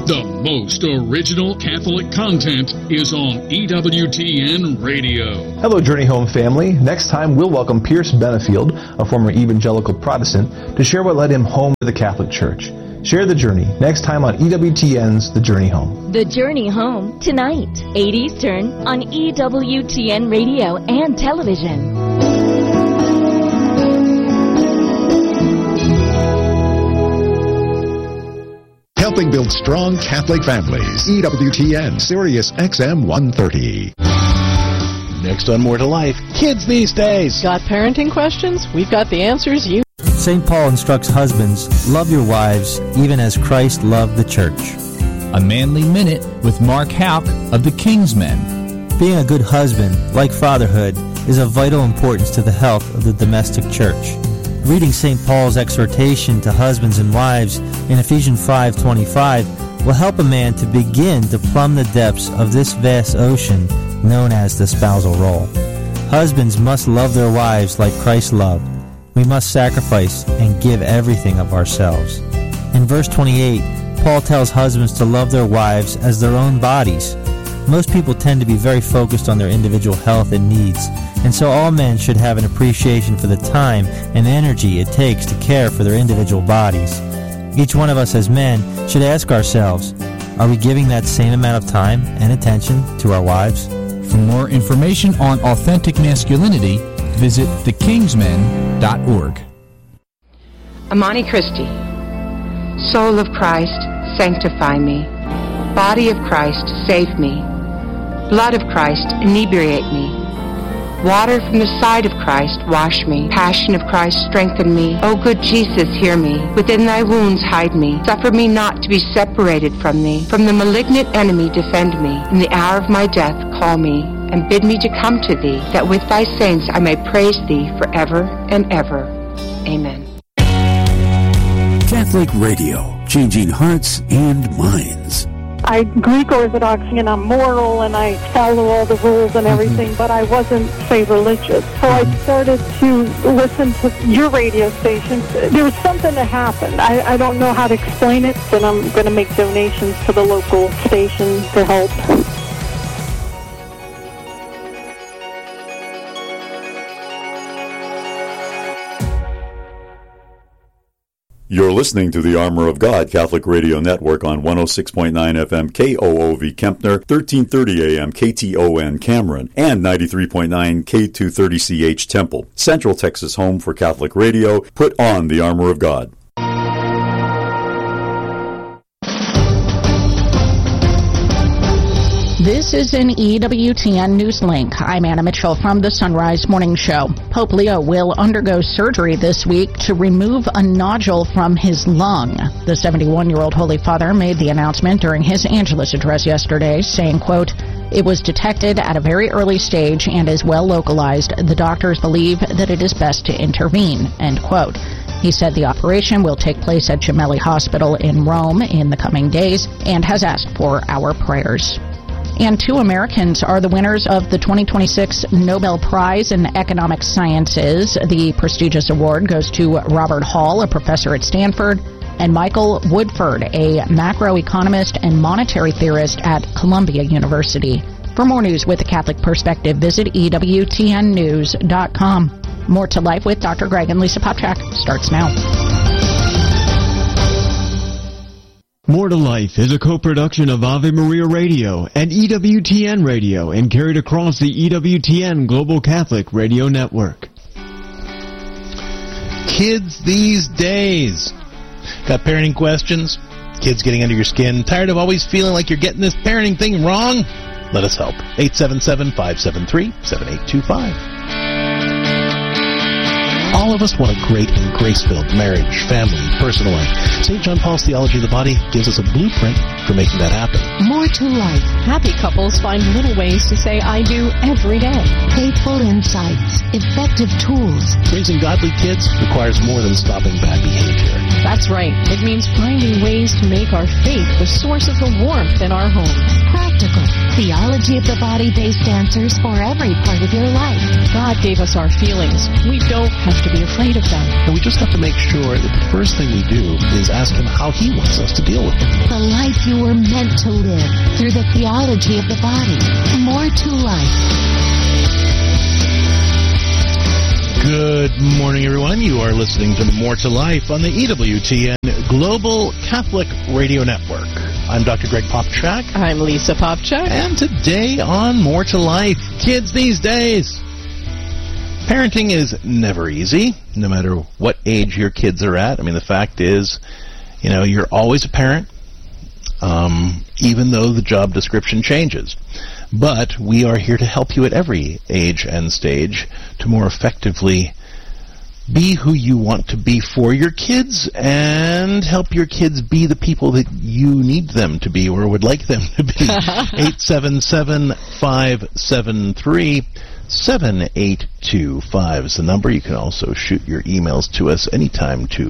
The most original Catholic content is on EWTN Radio. Hello, Journey Home family. Next time, we'll welcome Pierce Benefield, a former evangelical Protestant, to share what led him home to the Catholic Church. Share the journey next time on EWTN's The Journey Home. The Journey Home, tonight, 8 Eastern, on EWTN Radio and Television. Helping build strong Catholic families. EWTN, Sirius XM 130. Next on More to Life, kids these days. Got parenting questions? We've got the answers you. St. Paul instructs husbands, love your wives, even as Christ loved the church. A Manly Minute with Mark Houck of the Kingsmen. Being a good husband, like fatherhood, is of vital importance to the health of the domestic church. Reading St. Paul's exhortation to husbands and wives in Ephesians 5:25 will help a man to begin to plumb the depths of this vast ocean known as the spousal role. Husbands must love their wives like Christ loved. We must sacrifice and give everything of ourselves. In verse 28, Paul tells husbands to love their wives as their own bodies. Most people tend to be very focused on their individual health and needs, and so all men should have an appreciation for the time and energy it takes to care for their individual bodies. Each one of us as men should ask ourselves, are we giving that same amount of time and attention to our wives? For more information on authentic masculinity, visit thekingsmen.org. Amani Christie. Soul of Christ, sanctify me. Body of Christ, save me. Blood of Christ, inebriate me. Water from the side of Christ, wash me. Passion of Christ, strengthen me. O good Jesus, hear me. Within thy wounds hide me. Suffer me not to be separated from thee. From the malignant enemy defend me. In the hour of my death call me, and bid me to come to thee, that with thy saints I may praise thee forever and ever. Amen. Catholic Radio, changing hearts and minds. I'm Greek Orthodox and I'm moral and I follow all the rules and everything, but I wasn't, say, religious. So I started to listen to your radio station. There was something that happened. I don't know how to explain it, but I'm going to make donations to the local station to help. You're listening to the Armor of God Catholic Radio Network on 106.9 FM KOOV Kempner, 1330 AM KTON Cameron, and 93.9 K230CH Temple. Central Texas home for Catholic radio. Put on the Armor of God. This is an EWTN News Link. I'm Anna Mitchell from the Sunrise Morning Show. Pope Leo will undergo surgery this week to remove a nodule from his lung. The 71-year-old Holy Father made the announcement during his Angelus address yesterday, saying, quote, "It was detected at a very early stage and is well localized. The doctors believe that it is best to intervene," end quote. He said the operation will take place at Gemelli Hospital in Rome in the coming days and has asked for our prayers. And 2 Americans are the winners of the 2026 Nobel Prize in Economic Sciences. The prestigious award goes to Robert Hall, a professor at Stanford, and Michael Woodford, a macroeconomist and monetary theorist at Columbia University. For more news with a Catholic perspective, visit EWTNnews.com. More to Life with Dr. Greg and Lisa Popchak starts now. More to Life is a co-production of Ave Maria Radio and EWTN Radio and carried across the EWTN Global Catholic Radio Network. Kids these days. Got parenting questions? Kids getting under your skin? Tired of always feeling like you're getting this parenting thing wrong? Let us help. 877-573-7825. All of us want a great and grace-filled marriage, family, personal life. St. John Paul's Theology of the Body gives us a blueprint for making that happen. More to life. Happy couples find little ways to say I do every day. Faithful insights. Effective tools. Raising godly kids requires more than stopping bad behavior. That's right. It means finding ways to make our faith the source of the warmth in our homes. Practical. Theology of the Body-based answers for every part of your life. God gave us our feelings. We don't have have to be afraid of them. And we just have to make sure that the first thing we do is ask him how he wants us to deal with them. The life you were meant to live through the theology of the body. More to life. Good morning, everyone. You are listening to More to Life on the EWTN Global Catholic Radio Network. I'm Dr. Greg Popchak. I'm Lisa Popchak. And today on More to Life, kids these days. Parenting is never easy, no matter what age your kids are at. I mean, the fact is, you're always a parent, even though the job description changes. But we are here to help you at every age and stage to more effectively be who you want to be for your kids and help your kids be the people that you need them to be or would like them to be. 877-573-7825 is the number. You can also shoot your emails to us anytime to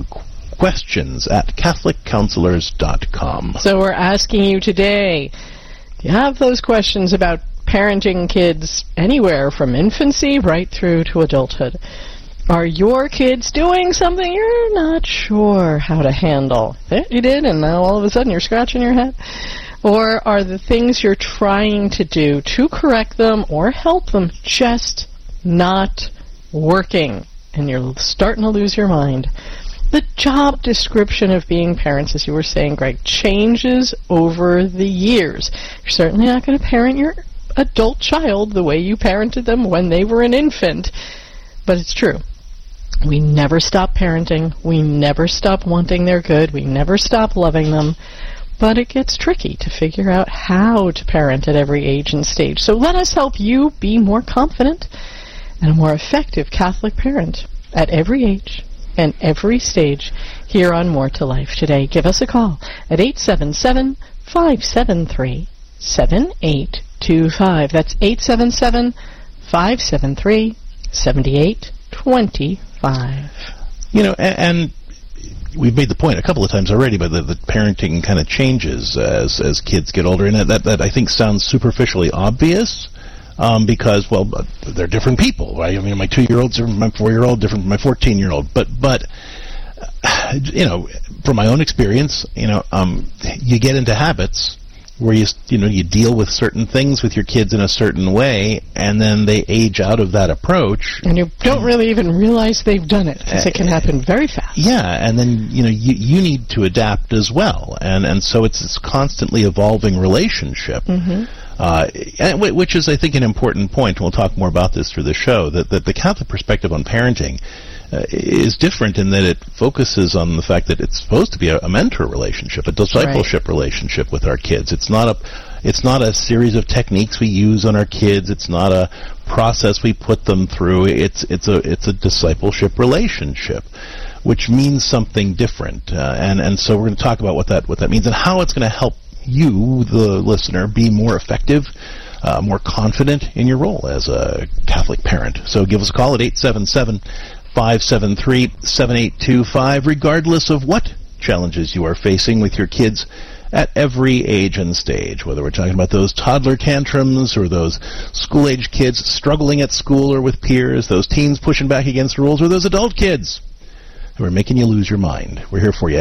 questions@catholiccounselors.com. So we're asking you today, do you have those questions about parenting kids anywhere from infancy right through to adulthood? Are your kids doing something you're not sure how to handle? You did, and now all of a sudden you're scratching your head? Or are the things you're trying to do to correct them or help them just not working, and you're starting to lose your mind? The job description of being parents, as you were saying, Greg, changes over the years. You're certainly not going to parent your adult child the way you parented them when they were an infant, but it's true. We never stop parenting. We never stop wanting their good. We never stop loving them. But it gets tricky to figure out how to parent at every age and stage. So let us help you be more confident and a more effective Catholic parent at every age and every stage here on More to Life today. Give us a call at 877-573-7825. That's 877-573-7825. And we've made the point a couple of times already, but the parenting kind of changes as kids get older, and that I think sounds superficially obvious, because, well, they're different people, right? I mean, my 2-year-old's different from my 4-year-old, different from my 14-year-old, but from my own experience, you get into habits where you deal with certain things with your kids in a certain way, and then they age out of that approach. And you don't really even realize they've done it, because it can happen very fast. Yeah, and then, you need to adapt as well. And so it's this constantly evolving relationship, which is, I think, an important point, and we'll talk more about this through the show, that the Catholic perspective on parenting is different in that it focuses on the fact that it's supposed to be a mentor relationship, a discipleship relationship with our kids. It's not a series of techniques we use on our kids. It's not a process we put them through. It's a discipleship relationship, which means something different. And so we're going to talk about what that means and how it's going to help you, the listener, be more effective, more confident in your role as a Catholic parent. So give us a call at 877-573-7825, regardless of what challenges you are facing with your kids at every age and stage, whether we're talking about those toddler tantrums or those school-age kids struggling at school or with peers, those teens pushing back against rules, or those adult kids who are making you lose your mind. We're here for you,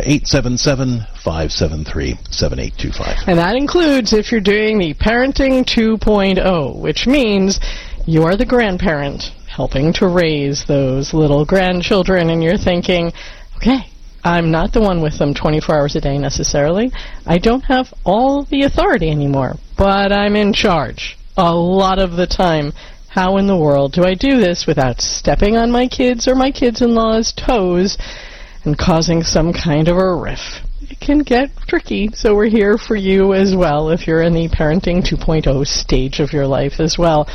877-573-7825. And that includes if you're doing the Parenting 2.0, which means you are the grandparent helping to raise those little grandchildren, and you're thinking, okay, I'm not the one with them 24 hours a day necessarily. I don't have all the authority anymore, but I'm in charge a lot of the time. How in the world do I do this without stepping on my kids or my kids-in-law's toes and causing some kind of a riff? It can get tricky, so we're here for you as well if you're in the Parenting 2.0 stage of your life as well.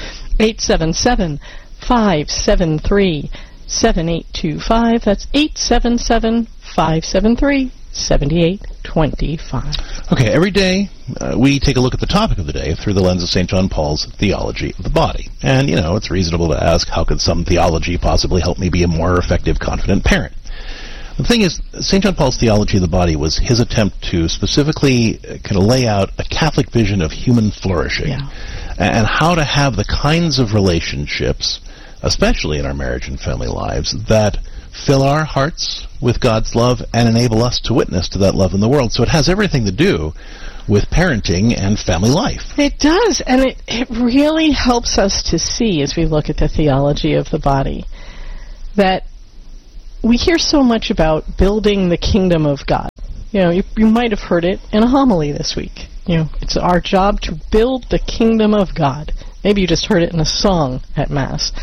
877-573-7825. That's 877-573-7825. Okay, every day we take a look at the topic of the day through the lens of St. John Paul's theology of the body. And, it's reasonable to ask, how could some theology possibly help me be a more effective, confident parent? The thing is, St. John Paul's theology of the body was his attempt to specifically kind of lay out a Catholic vision of human flourishing and how to have the kinds of relationships especially in our marriage and family lives, that fill our hearts with God's love and enable us to witness to that love in the world. So it has everything to do with parenting and family life. It does, and it really helps us to see, as we look at the theology of the body, that we hear so much about building the kingdom of God. You might have heard it in a homily this week. It's our job to build the kingdom of God. Maybe you just heard it in a song at Mass.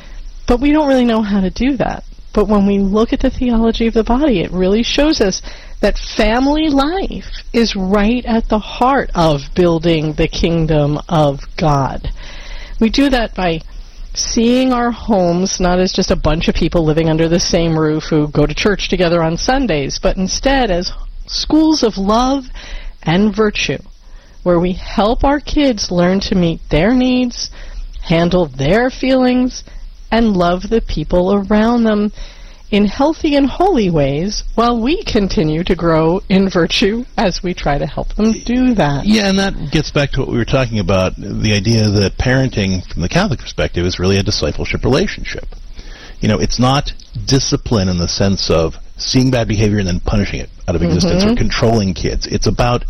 But we don't really know how to do that. But when we look at the theology of the body, it really shows us that family life is right at the heart of building the kingdom of God. We do that by seeing our homes not as just a bunch of people living under the same roof who go to church together on Sundays, but instead as schools of love and virtue, where we help our kids learn to meet their needs, handle their feelings, and love the people around them in healthy and holy ways while we continue to grow in virtue as we try to help them do that. Yeah, and that gets back to what we were talking about, the idea that parenting from the Catholic perspective is really a discipleship relationship. It's not discipline in the sense of seeing bad behavior and then punishing it out of existence or controlling kids. It's about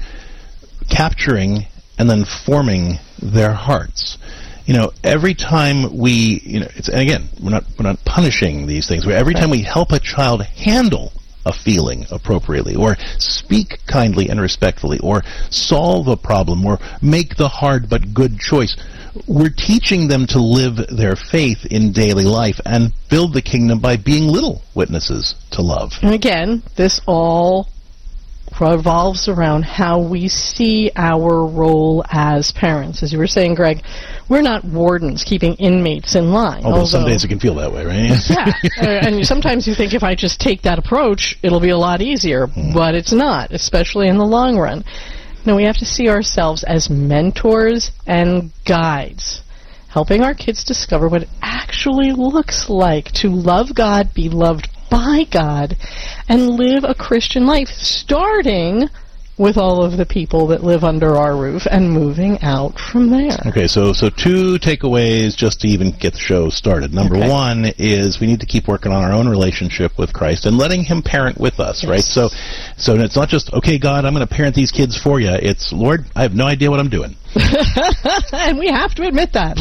capturing and then forming their hearts. Every time we, and again, we're not punishing these things. Every time we help a child handle a feeling appropriately, or speak kindly and respectfully, or solve a problem, or make the hard but good choice, we're teaching them to live their faith in daily life and build the kingdom by being little witnesses to love. And again, this all revolves around how we see our role as parents. As you were saying, Greg, we're not wardens keeping inmates in line. Although some days it can feel that way, right? Yeah, and sometimes you think if I just take that approach, it'll be a lot easier, but it's not, especially in the long run. No, we have to see ourselves as mentors and guides, helping our kids discover what it actually looks like to love God, be loved by God, and live a Christian life, starting with all of the people that live under our roof and moving out from there. Okay, so 2 takeaways just to even get the show started. Number one is we need to keep working on our own relationship with Christ and letting Him parent with us, right? So it's not just, okay, God, I'm going to parent these kids for you. It's, Lord, I have no idea what I'm doing. And we have to admit that.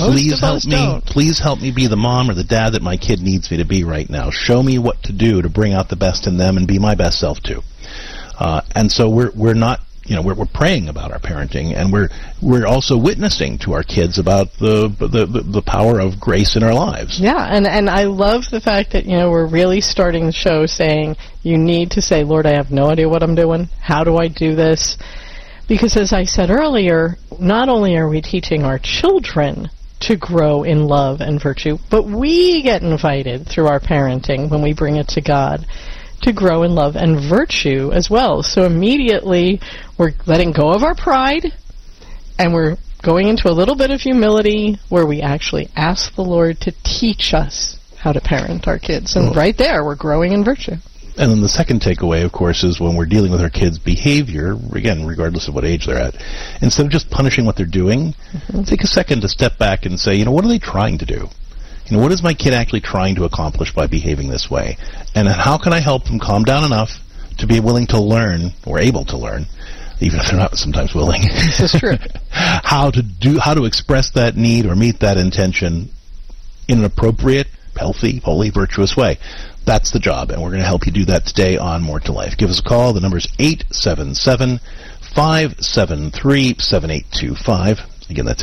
Please help me be the mom or the dad that my kid needs me to be right now. Show me what to do to bring out the best in them and be my best self too. And so we're not, we're praying about our parenting, and we're also witnessing to our kids about the power of grace in our lives. Yeah, and I love the fact that, we're really starting the show saying you need to say, Lord, I have no idea what I'm doing. How do I do this? Because as I said earlier, not only are we teaching our children to grow in love and virtue, but we get invited through our parenting when we bring it to God to grow in love and virtue as well. So immediately we're letting go of our pride, and we're going into a little bit of humility where we actually ask the Lord to teach us how to parent our kids. And right there, we're growing in virtue. And then the second takeaway, of course, is when we're dealing with our kids' behavior, again, regardless of what age they're at, instead of just punishing what they're doing, take a second to step back and say, what are they trying to do? What is my kid actually trying to accomplish by behaving this way? And how can I help them calm down enough to be willing to learn, or able to learn, even if they're not sometimes willing, this is true, how to express that need or meet that intention in an appropriate, healthy, holy, virtuous way. That's the job, and we're going to help you do that today on More to Life. Give us a call. The number is 877-573-7825. Again, that's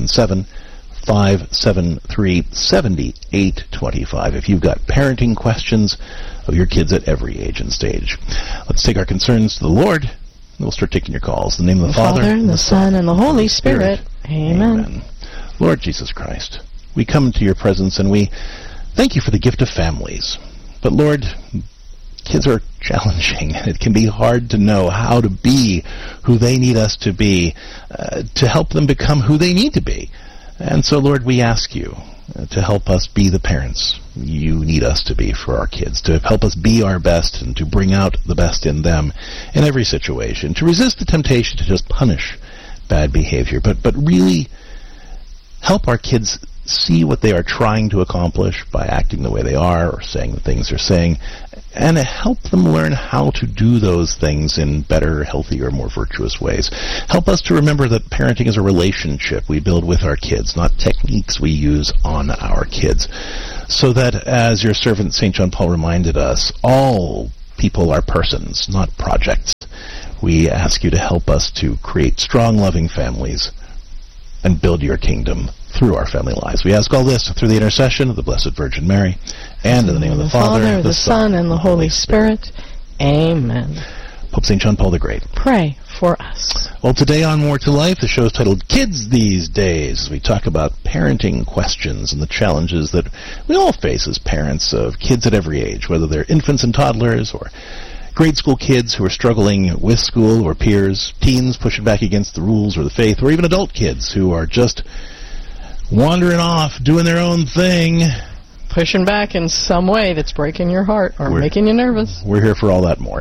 877-573-7825 if you've got parenting questions of your kids at every age and stage. Let's take our concerns to the Lord, and we'll start taking your calls. In the name of the Father, and the Son, and the Holy Spirit. Amen. Lord Jesus Christ, we come to your presence, and we thank you for the gift of families. But Lord, kids are challenging, and it can be hard to know how to be who they need us to be, to help them become who they need to be. And so, Lord, we ask you to help us be the parents you need us to be for our kids, to help us be our best and to bring out the best in them in every situation, to resist the temptation to just punish bad behavior, but really help our kids see what they are trying to accomplish by acting the way they are or saying the things they're saying, and help them learn how to do those things in better, healthier, more virtuous ways. Help us to remember that parenting is a relationship we build with our kids, not techniques we use on our kids. So that, as your servant St. John Paul reminded us, all people are persons, not projects. We ask you to help us to create strong, loving families and build your kingdom through our family lives. We ask all this through the intercession of the Blessed Virgin Mary, and in the name of the Father, the Son, and the Holy Spirit. Amen. Pope St. John Paul the Great, pray for us. Well, today on More to Life, the show is titled Kids These Days. We talk about parenting questions and the challenges that we all face as parents of kids at every age, whether they're infants and toddlers or grade school kids who are struggling with school or peers, teens pushing back against the rules or the faith, or even adult kids who are just wandering off, doing their own thing. Pushing back in some way that's breaking your heart or making you nervous. We're here for all that more.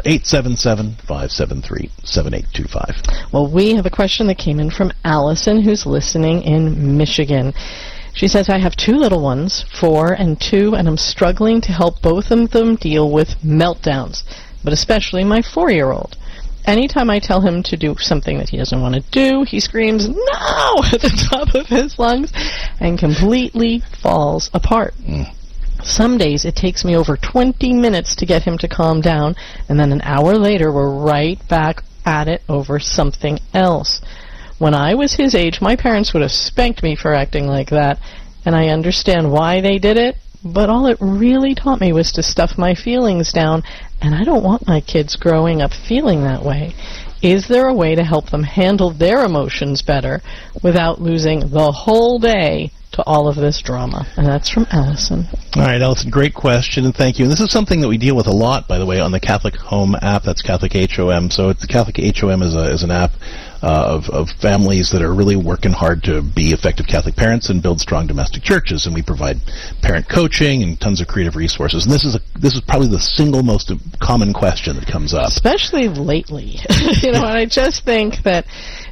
877-573-7825. Well, we have a question that came in from Allison, who's listening in Michigan. She says, I have 2 little ones, 4 and 2, and I'm struggling to help both of them deal with meltdowns, but especially my 4-year-old. Anytime I tell him to do something that he doesn't want to do, he screams, no, at the top of his lungs and completely falls apart. Some days it takes me over 20 minutes to get him to calm down, and then an hour later we're right back at it over something else. When I was his age, my parents would have spanked me for acting like that, and I understand why they did it, but all it really taught me was to stuff my feelings down, and I don't want my kids growing up feeling that way. Is there a way to help them handle their emotions better without losing the whole day to all of this drama? And that's from Allison. All right, Allison, great question, and thank you. And this is something that we deal with a lot, by the way, on the Catholic Home app. That's Catholic HOM. So the Catholic HOM is an app of families that are really working hard to be effective Catholic parents and build strong domestic churches. And we provide parent coaching and tons of creative resources. And this is probably the single most common question that comes up, especially lately. And I just think that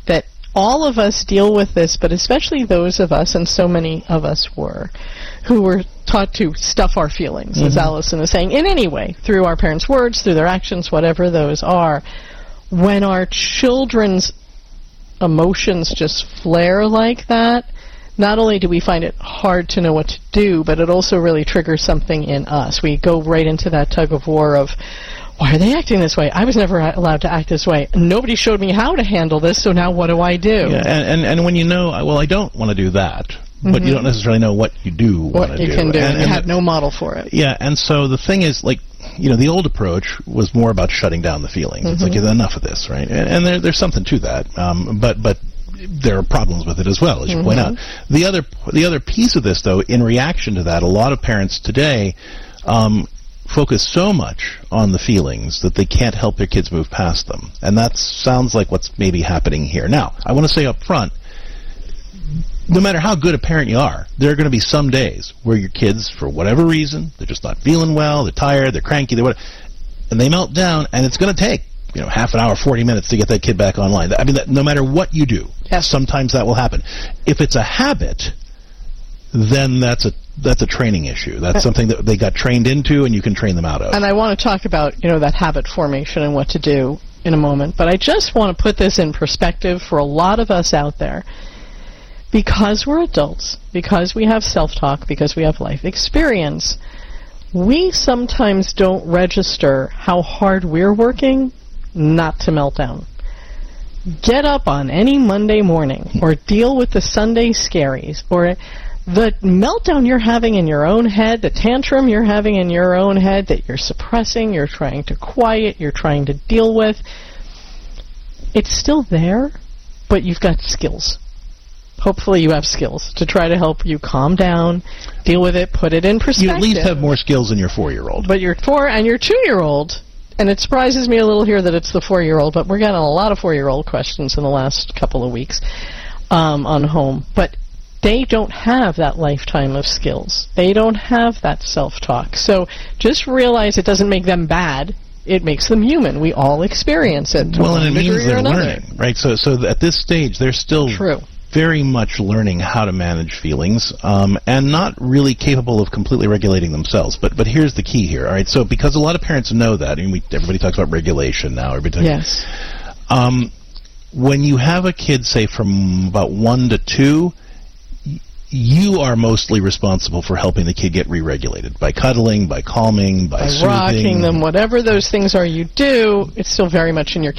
all of us deal with this, but especially those of us, and so many of us who were taught to stuff our feelings, as Allison is saying, in any way, through our parents' words, through their actions, whatever those are. When our children's emotions just flare like that, not only do we find it hard to know what to do, but it also really triggers something in us. We go right into that tug of war of, why are they acting this way? I was never allowed to act this way. Nobody showed me how to handle this, so now what do I do? Yeah, and when you know, well, I don't want to do that, but you don't necessarily know what you do want to do. What you can do, and you have no model for it. Yeah, and so the thing is, like, the old approach was more about shutting down the feelings. It's like, enough of this, right? And there's something to that, but there are problems with it as well, as you point out. The other piece of this, though, in reaction to that, a lot of parents today focus so much on the feelings that they can't help their kids move past them. And that sounds like what's maybe happening here. Now, I want to say up front, no matter how good a parent you are, there are going to be some days where your kids, for whatever reason, they're just not feeling well, they're tired, they're cranky, and they melt down, and it's going to take half an hour, 40 minutes to get that kid back online. I mean, no matter what you do, sometimes that will happen. If it's a habit, then that's a training issue. That's something that they got trained into, and you can train them out of. And I want to talk about, that habit formation and what to do in a moment. But I just want to put this in perspective for a lot of us out there. Because we're adults, because we have self-talk, because we have life experience, we sometimes don't register how hard we're working not to melt down. Get up on any Monday morning, or deal with the Sunday scaries, or the meltdown you're having in your own head, the tantrum you're having in your own head that you're suppressing, you're trying to quiet, you're trying to deal with. It's still there, but you've got skills. Hopefully you have skills to try to help you calm down, deal with it, put it in perspective. You at least have more skills than your 4-year-old. But your 4 and your 2-year-old, and it surprises me a little here that it's the 4-year-old, but we're getting a lot of 4-year-old questions in the last couple of weeks on home. But they don't have that lifetime of skills. They don't have that self-talk. So just realize it doesn't make them bad. It makes them human. We all experience it. Well, and it means they're learning, right? So at this stage, they're still very much learning how to manage feelings, and not really capable of completely regulating themselves. But here's the key here, all right? So because a lot of parents know that, everybody talks about regulation now. Yes. When you have a kid, say, from about 1 to 2, you are mostly responsible for helping the kid get re-regulated by cuddling, by calming, by soothing. Rocking them, whatever those things are you do, it's still very much in your